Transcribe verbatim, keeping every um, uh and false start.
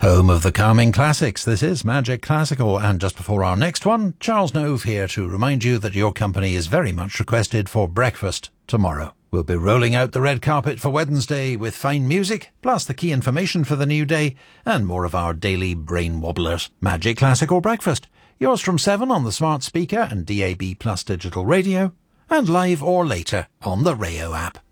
Home of the calming classics, this is Magic Classical, and just before our next one, Charles Nove here to remind you that your company is very much requested for breakfast tomorrow. We'll be rolling out the red carpet for Wednesday with fine music, plus the key information for the new day, and more of our daily brain wobblers. Magic Classical Breakfast, yours from seven on the smart speaker and D A B plus digital radio, and live or later on the Rayo app.